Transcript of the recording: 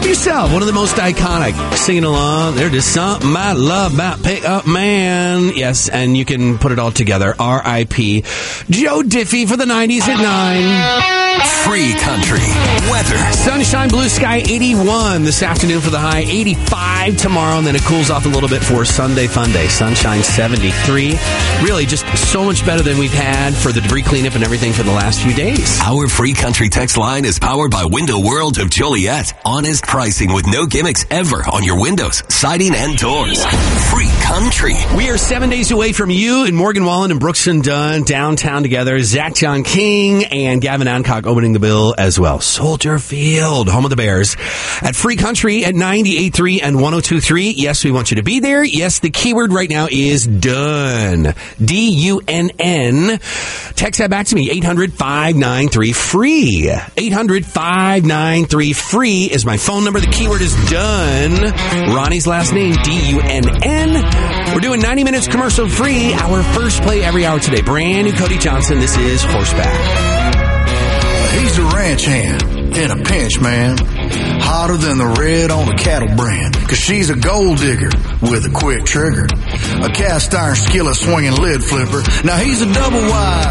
Love Yourself, one of the most iconic. Singing along, there's just something I love about Pick Up Man. Yes, and you can put it all together. R.I.P. Joe Diffie for the 90s at 9. Free Country weather. Sunshine, blue sky, 81 this afternoon for the high, 85 tomorrow, and then it cools off a little bit for Sunday Fun Day. Sunshine, 73. Really just so much better than we've had for the debris cleanup and everything for the last few days. Our Free Country text line is powered by Window World of Joliet. Honest pricing with no gimmicks ever on your windows, siding, and doors. Free Country. We are 7 days away from you and Morgan Wallen and Brooks and Dunn downtown together. Zach John King and Gavin Ancock opening the bill as well. Soldier Field, home of the Bears. At Free Country at 98.3 and 102.3. Yes, we want you to be there. Yes, the keyword right now is done. D-U-N-N. Text that back to me, 800-593-FREE. 800-593-FREE is my phone number. The keyword is done. Ronnie's last name, D-U-N-N. We're doing 90 minutes commercial free. Our first play every hour today. Brand new Cody Johnson. This is Horseback. He's a ranch hand in a pinch, man. Hotter than the red on a cattle brand. Cause she's a gold digger with a quick trigger. A cast iron skillet swinging lid flipper. Now he's a double wide.